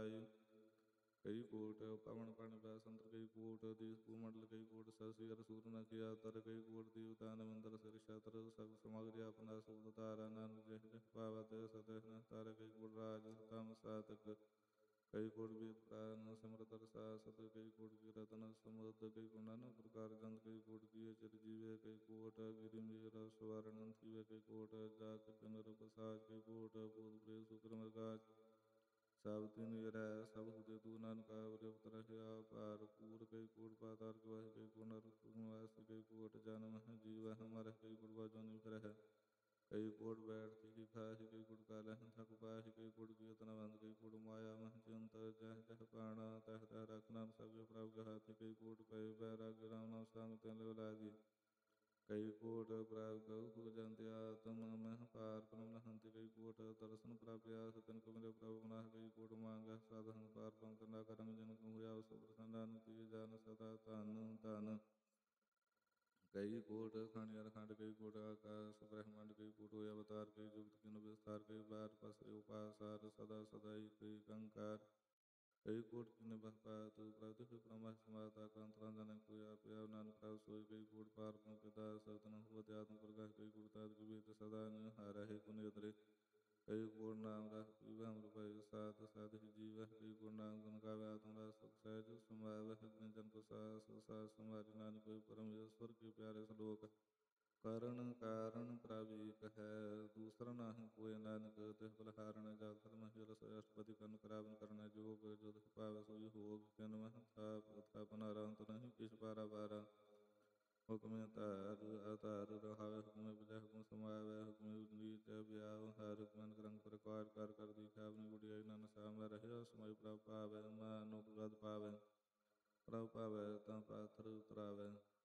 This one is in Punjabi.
ਜਾਈ। ਕਈ ਕੋਟ ਪਵਨ ਪਾਣੀ ਬੈਸੰਤਰ ਕਈ ਕੋਟ ਦੇਸ ਭੂਮੰਡਲ ਕਈ ਕੋਟ ਸਸੀ ਅਰ ਸੂਰ ਨ ਕੀਆ ਤਰ ਕਈ ਕੋਟ ਦੇਵਤਾਨ ਮੰਦਰ ਸਿਰ ਛਤਰ ਸਭ ਸਮਗਰੀ ਆਪਣਾ ਸੂਤ ਤਾਰਾ ਨਾਨਕ ਜਿਹ ਜਿਹ ਪਾਵਤ ਸਤਹ ਨ ਤਾਰ ਕਈ ਕੋਟ ਰਾਜ ਤਮ ਸਾਤਕ ਕਈ ਕੋਟ ਵੇਦ ਪ੍ਰਾਨ ਸਿਮਰਤ ਰਸਾ ਸਤ ਕਈ ਕੋਟ ਕੀ ਰਤਨ ਸਮੁਦ ਕਈ ਕੋਟ ਨਾਨਕ ਪ੍ਰਕਾਰ ਜੰਤ ਕਈ ਕੋਟ ਕੀ ਚਿਰ ਜੀਵੇ ਕਈ ਕੋਟ ਗਿਰੀ ਮੇਰਾ ਸਵਰਨ ਥੀਵੇ ਕਈ ਕੋਟ ਜਾਤ ਜਨਰ ਬਸਾਜ ਕਈ ਕੋਟ ਭੂਤ ਪ੍ਰੇਤ ਸੁਕਰ ਮਰਗਾਜ ਸਭ ਤਿਨ ਰਹਿ ਸਭ ਹੁਦੇ ਤੂ ਨਾਨਕਾ ਉਰੇ ਉਤਰਹਿਆ ਭਾਰ ਕੂਰ ਕਈ ਕੋਟ ਪਾਤਾਲ ਕਵਾਹਿ ਕਈ ਕੋਟ ਨਰ ਨਿਵਾਸ ਕਈ ਕੋਟ ਜਨਮ ਜੀਵ ਮਰਹਿ ਕਈ ਕੋਟ ਬਾਜੋਨਿ ਫਿਰਹਿ ਕਈ ਕੋਟ ਬੈਠ ਤਿਖਿ ਖਾਹਿ ਕਈ ਕੋਟ ਕਾਲਹਿ ਥਕ ਪਾਹਿ ਕਈ ਕੋਟ ਕੀਰਤਨ ਬੰਦ ਕਈ ਕੋਟ ਮਾਇਆ ਮਹਿ ਚਿੰਤ ਜਹ ਜਹ ਪਾਣਾ ਤਹ ਤਹ ਰਖ ਨਾਮ ਸਭ ਪ੍ਰਭ ਗਹਾਤੀ ਕਈ ਕੋਟ ਪਏ ਬੈਰਾਗ ਰਾਮ ਨਾਮ ਸੰਗ ਤਿਨ ਲਿਵ ਲਾਗੀ ਕਈ ਕੋਟ ਪ੍ਰਭ ਗਉ ਗੁਰ ਜੰਤ ਆਤਮ ਮਹਿ ਪਾਰ ਬ੍ਰਹਮ ਨਹੰਤੀ ਕਈ ਕੋਟ ਦਰਸ਼ਨ ਪ੍ਰਾਪਿਆ ਸਤਨ ਕੋ ਮੇਰੇ ਪ੍ਰਭੂ ਮਨਾਹ ਕਈ ਕੋਟ ਮੰਗ ਸਾਧਨ ਪਾਰ ਪੰਕ ਨਾ ਕਰਮ ਜਨ ਕੋ ਹੋਇਆ ਸੋ ਪ੍ਰਸੰਨ ਕੀ ਜਨ ਸਦਾ ਧਨ ਧਨ ਕਈ ਕੋਟ ਖਾਣੀ ਅਰਖੰਡ ਕਈ ਕੋਟ ਆਕਾਸ਼ ਬ੍ਰਹਮੰਡ ਕਈ ਕੋਟ ਹੋਇ ਅਵਤਾਰ ਕਈ ਜੁਗਤ ਕਿਨ ਵਿਸਤਾਰ ਕਈ ਬਾਰ ਪਸਰੇ ਉਪਾਸਾਰ ਸਦਾ ਸਦਾਈ ਕਈ ਕੰਕਾਰ ਕਈ ਕੋਟ ਕਿਨ ਬਹਪਾ ਤੂ ਪ੍ਰਤਿ ਪ੍ਰਮਾ ਸਮਾਤਾ ਕੰਤਰਾਂ ਜਨ ਕੋਈ ਆਪਿਆ ਨਾਨਕ ਪ੍ਰਭ ਸੋਈ ਕਈ ਕੋਟ ਪਾਰ ਪੰ ਪਿਤਾ ਸਤਨ ਹੋਤ ਆਤਮ ਪ੍ਰਗਾਸ਼ ਕਈ ਕੋਟ ਤਾਤ ਕਬੀਰ ਸਦਾ ਨ ਹਾਰਹਿ ਕੁਨ ਉਤਰੇ ਕਈ ਕੋਟ ਨਾਮ ਰਸ ਪੀਵੈ ਅੰਮ੍ਰਿਤ ਭਇ ਸਾਧ ਸਾਧ ਹੀ ਜੀਵੈ ਕਈ ਕੋਟ ਨਾਮ ਗੁਣ ਗਾਵੇ ਆਤਮ ਰਸ ਸੁਖ ਸਹਿਜ ਸਮਾਵਹਿ ਗੁਣ ਜਨ ਪ੍ਰਸਾਦ ਸਾਧ ਸਮਾਰਿ ਨਾਨਕ ਕੋਈ ਪਰਮੇਸ਼ਵਰ ਕੇ ਪਿਆਰੇ ਸਲੋਕ ਕਰਨ ਕਾਰਨ ਪ੍ਰਭ ਏਕ ਹੈ ਦੂਸਰਾ ਨਾਹਿ ਕੋਇ ਨਾਨਕ ਤਿਸ ਬਲਹਾਰਣ ਜਲ ਧਰਮ ਹੀ ਰਸ ਅਸ਼ਟਪਦੀ ਕਰਨ ਕਰਾਵਨ ਕਰਨ ਜੋਗ ਜੁਦ ਭਾਵ ਸੋਈ ਹੋਗ ਕਿਨ ਮਹ ਥਾਪ ਥਾਪਨ ਅਰੰਤ ਨਹੀਂ ਕਿਛ ਪਾਰਾ ਪਾਰਾ ਹੁਕਮੇ ਧਾਰ ਅਧਾਰ ਰਹਾਵੇ ਹੁਕਮੇ ਬਜੈ ਹੁਕਮ ਸਮਾਵੈ ਹੁਕਮੇ ਉਨੀਤ ਵਿਆਹ ਹਰ ਹੁਕਮਨ ਕਰੰਗ ਪ੍ਰਕਾਰ ਕਰ ਕਰ ਦੀਖਾ ਆਪਣੀ ਗੁੜਿਆਈ ਨਾਨਕ ਸਾਮੈ ਰਹਿਆ ਸਮੈ ਪ੍ਰਭ ਪਾਵੈ ਮਾਨੁਖ ਗਦ ਪਾਵੈ ਪ੍ਰਭ ਪਾਵੈ ਤਾਂ ਪਾਥਰ ਉਤਰਾਵੈ